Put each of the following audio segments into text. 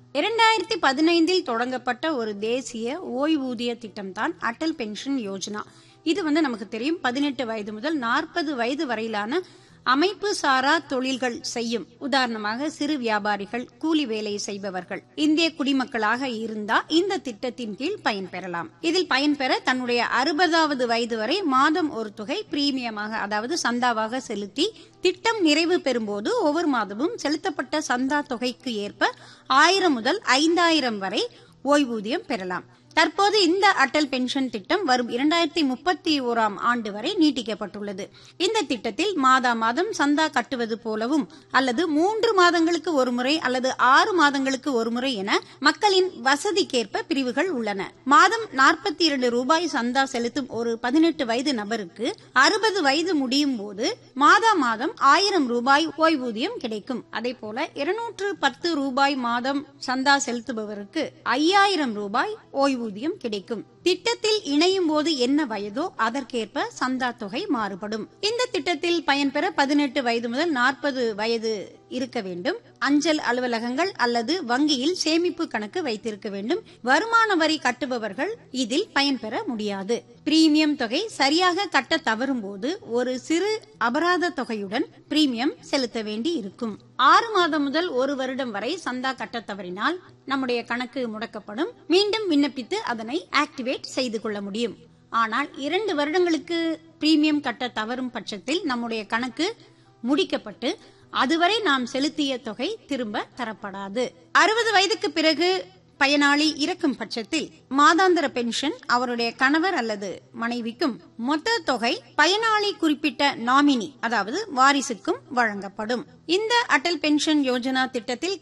2015 தொடங்கப்பட்ட ஒரு தேசிய ஓய்வூதிய திட்டம் தான் அடல் பென்ஷன் யோஜனா. இது நமக்கு தெரியும், 18 வயது முதல் 40 வயது வரையிலான அமைப்பு சாரா தொழில்கள் செய்யும், உதாரணமாக சிறு வியாபாரிகள், கூலி வேலை செய்பவர்கள், இந்திய குடிமக்களாக இருந்தா இந்த திட்டத்தின் கீழ் பயன்பெறலாம். இதில் பயன்பெற தன்னுடைய 60வது வயது வரை மாதம் ஒரு தொகை பிரீமியமாக, அதாவது சந்தாவாக செலுத்தி, திட்டம் நிறைவு பெறும்போது ஒவ்வொரு மாதமும் செலுத்தப்பட்ட சந்தா தொகைக்கு ஏற்ப 1000 முதல் 5000 வரை ஓய்வூதியம் பெறலாம். தற்போது இந்த அடல் பென்ஷன் திட்டம் வரும் 2031ஆம் ஆண்டு வரை நீட்டிக்கப்பட்டுள்ளது. இந்த திட்டத்தில் மாதா மாதம் சந்தா கட்டுவது போலவும் அல்லது 3 மாதங்களுக்கு ஒரு முறை அல்லது 6 மாதங்களுக்கு ஒரு முறை என மக்களின் வசதிக்கேற்ப பிரிவுகள் உள்ளன. மாதம் 42 ரூபாய் சந்தா செலுத்தும் ஒரு 18 வயது நபருக்கு 60 வயது முடியும் போது மாதா மாதம் 1000 ரூபாய் ஓய்வூதியம் கிடைக்கும். அதேபோல 210 ரூபாய் மாதம் சந்தா செலுத்துபவருக்கு 5000 ரூபாய் ஓய்வூதியம் கிடைக்கும். திட்டத்தில் இணையும் போது என்ன வயதோ அதற்கேற்ப சந்தா தொகை மாறுபடும். இந்த திட்டத்தில் பயன்பெற 18 வயது முதல் 40 வயது இருக்க வேண்டும். அஞ்சல் அலுவலகங்கள் அல்லது வங்கியில் சேமிப்பு கணக்கு வைத்திருக்க வேண்டும். வருமான வரி கட்டுபவர்கள் இதில் பயன்பெற முடியாது. பிரீமியம் தொகை சரியாக கட்ட தவறும் போது ஒரு சிறு அபராத தொகையுடன் பிரீமியம் செலுத்த வேண்டி இருக்கும். 6 மாதம் முதல் 1 வருடம் வரை சந்தா கட்ட தவறினால் நம்முடைய கணக்கு முடக்கப்படும். மீண்டும் விண்ணப்பித்து அதனை ஆக்டிவேட் செய்து கொள்ள முடியும். ஆனால் 2 வருடங்களுக்கு பிரீமியம் கட்ட தவறும் பட்சத்தில் நம்முடைய கணக்கு முடிக்கப்பட்டு அதுவரை நாம் செலுத்திய தொகை திரும்ப தரப்படாது. 60 வயதுக்கு பிறகு பயனாளி இறக்கும் பட்சத்தில் மாதாந்திர பென்ஷன் அவருடைய கணவர் அல்லது மனைவிக்கும், மொத்த தொகை பயனாளி குறிப்பிட்ட நாமினி, அதாவது வாரிசுக்கும் வழங்கப்படும். இந்த அடல் பென்ஷன் யோஜனா திட்டத்தில்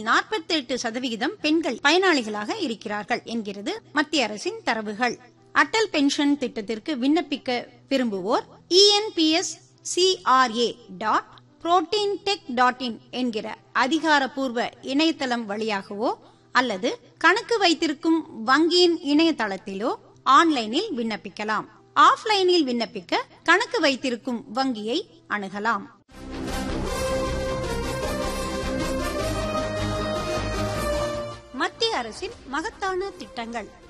48% பெண்கள் பயனாளிகளாக இருக்கிறார்கள் என்கிறது மத்திய அரசின் தரவுகள். அடல் பென்ஷன் திட்டத்திற்கு விண்ணப்பிக்க விரும்புவோர் enpscra.proteintech.in என்கிற அதிகாரப்பூர்வ இணையதளம் வழியாகவோ அல்லது கணக்கு வைத்திருக்கும் வங்கியின் இணையதளத்திலோ ஆன்லைனில் விண்ணப்பிக்கலாம். ஆஃப்லைனில் விண்ணப்பிக்க கணக்கு வைத்திருக்கும் வங்கியை அணுகலாம். மத்திய அரசின் மகத்தான திட்டங்கள்.